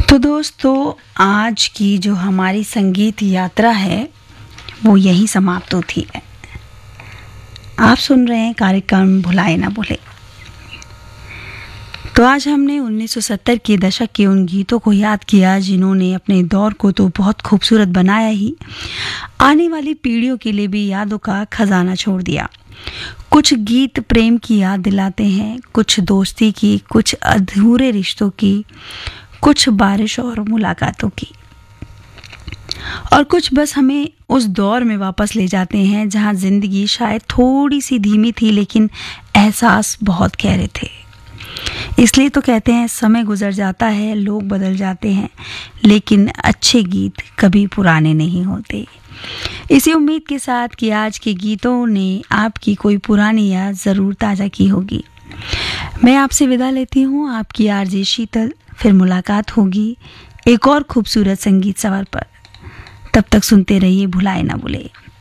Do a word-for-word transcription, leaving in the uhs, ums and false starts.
तो दोस्तों, आज की जो हमारी संगीत यात्रा है वो यहीं समाप्त होती है। आप सुन रहे हैं कार्यक्रम भुलाए ना भूले। तो आज हमने उन्नीस सौ सत्तर के दशक के उन गीतों को याद किया जिन्होंने अपने दौर को तो बहुत खूबसूरत बनाया ही, आने वाली पीढ़ियों के लिए भी यादों का खजाना छोड़ दिया। कुछ गीत प्रेम की याद दिलाते हैं, कुछ दोस्ती की, कुछ अधूरे रिश्तों की, कुछ बारिश और मुलाकातों की, और कुछ बस हमें उस दौर में वापस ले जाते हैं जहां जिंदगी शायद थोड़ी सी धीमी थी लेकिन एहसास बहुत गहरे थे। इसलिए तो कहते हैं समय गुजर जाता है, लोग बदल जाते हैं, लेकिन अच्छे गीत कभी पुराने नहीं होते। इसी उम्मीद के साथ कि आज के गीतों ने आपकी कोई पुरानी याद ज़रूर ताज़ा की होगी, मैं आपसे विदा लेती हूँ। आपकी आरजे शीतल। फिर मुलाकात होगी एक और खूबसूरत संगीत सफर पर। तब तक सुनते रहिए भुलाए ना भूले।